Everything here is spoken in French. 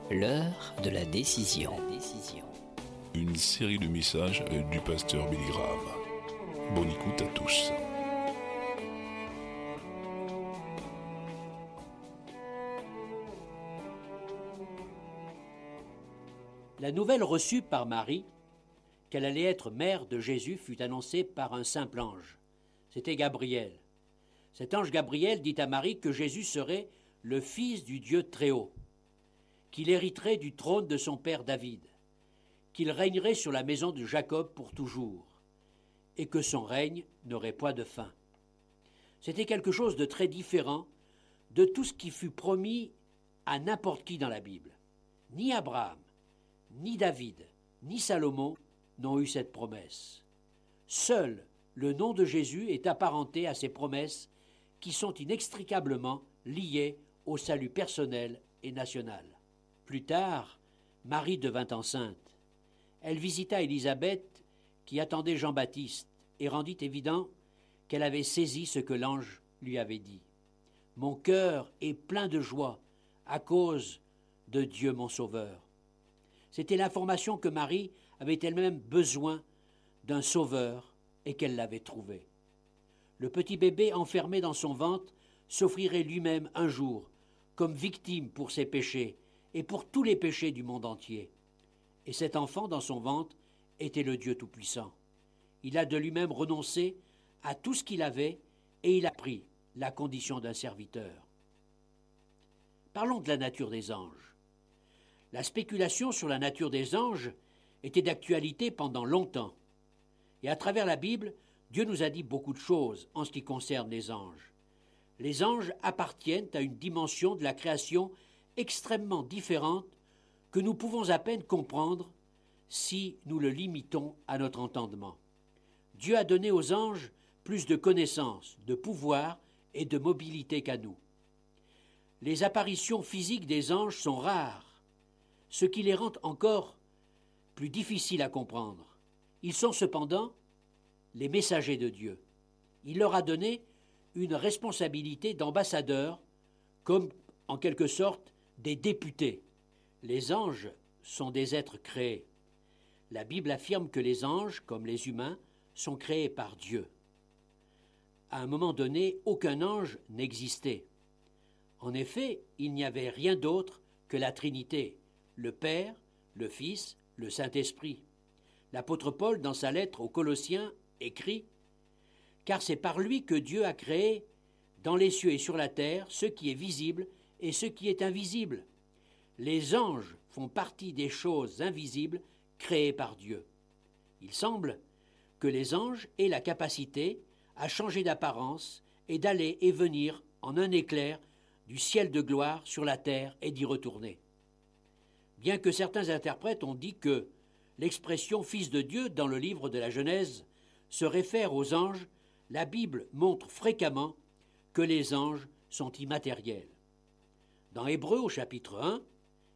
L'heure de la décision. Une série de messages du pasteur Billy Graham. Bonne écoute à tous. La nouvelle reçue par Marie, qu'elle allait être mère de Jésus, fut annoncée par un simple ange. C'était Gabriel. Cet ange Gabriel dit à Marie que Jésus serait le fils du Dieu Très-Haut, qu'il hériterait du trône de son père David, qu'il régnerait sur la maison de Jacob pour toujours, et que son règne n'aurait point de fin. C'était quelque chose de très différent de tout ce qui fut promis à n'importe qui dans la Bible. Ni Abraham, ni David, ni Salomon n'ont eu cette promesse. Seul le nom de Jésus est apparenté à ces promesses qui sont inextricablement liées au salut personnel et national. Plus tard, Marie devint enceinte. Elle visita Élisabeth, qui attendait Jean-Baptiste, et rendit évident qu'elle avait saisi ce que l'ange lui avait dit. « Mon cœur est plein de joie à cause de Dieu mon Sauveur. » C'était l'information que Marie avait elle-même besoin d'un sauveur et qu'elle l'avait trouvé. Le petit bébé enfermé dans son ventre s'offrirait lui-même un jour comme victime pour ses péchés et pour tous les péchés du monde entier. Et cet enfant dans son ventre était le Dieu Tout-Puissant. Il a de lui-même renoncé à tout ce qu'il avait et il a pris la condition d'un serviteur. Parlons de la nature des anges. La spéculation sur la nature des anges était d'actualité pendant longtemps. Et à travers la Bible, Dieu nous a dit beaucoup de choses en ce qui concerne les anges. Les anges appartiennent à une dimension de la création extrêmement différente que nous pouvons à peine comprendre si nous le limitons à notre entendement. Dieu a donné aux anges plus de connaissances, de pouvoir et de mobilité qu'à nous. Les apparitions physiques des anges sont rares, ce qui les rend encore plus difficiles à comprendre. Ils sont cependant les messagers de Dieu. Il leur a donné une responsabilité d'ambassadeurs, comme en quelque sorte des députés. Les anges sont des êtres créés. La Bible affirme que les anges, comme les humains, sont créés par Dieu. À un moment donné, aucun ange n'existait. En effet, il n'y avait rien d'autre que la Trinité, le Père, le Fils, le Saint-Esprit. L'apôtre Paul, dans sa lettre aux Colossiens, écrit « Car c'est par lui que Dieu a créé, dans les cieux et sur la terre, ce qui est visible et ce qui est invisible. Les anges font partie des choses invisibles créées par Dieu. » Il semble que les anges aient la capacité à changer d'apparence et d'aller et venir en un éclair du ciel de gloire sur la terre et d'y retourner. Bien que certains interprètes ont dit que l'expression « fils de Dieu » dans le livre de la Genèse se réfère aux anges, la Bible montre fréquemment que les anges sont immatériels. Dans Hébreux au chapitre 1,